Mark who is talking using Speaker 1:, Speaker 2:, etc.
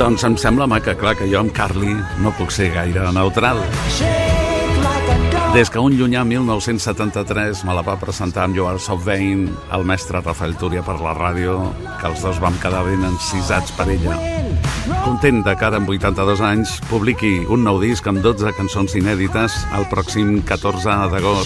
Speaker 1: Doncs em sembla, home, que clar que jo amb Carly no puc ser gaire neutral. Des que un llunyà 1973 me la va presentar amb You Are So Vain, el mestre Rafael Túria per la ràdio, que els dos vam quedar ben encisats per ella. Content de que ara, amb 82 anys, publiqui un nou disc amb 12 cançons inèdites el pròxim 14 d'agost.